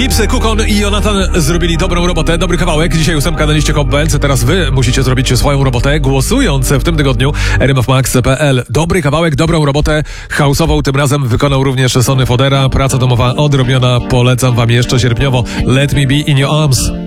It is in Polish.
Clipsy, Kukon i Jonathan zrobili dobrą robotę, dobry kawałek. Dzisiaj 8 na liście Hot Bands. Teraz wy musicie zrobić swoją robotę, głosując w tym tygodniu rmfmax.pl. Dobry kawałek, dobrą robotę house'ową tym razem wykonał również Sonny Fodera. Praca domowa odrobiona, polecam wam jeszcze sierpniowo. Let Me Be In Your Arms.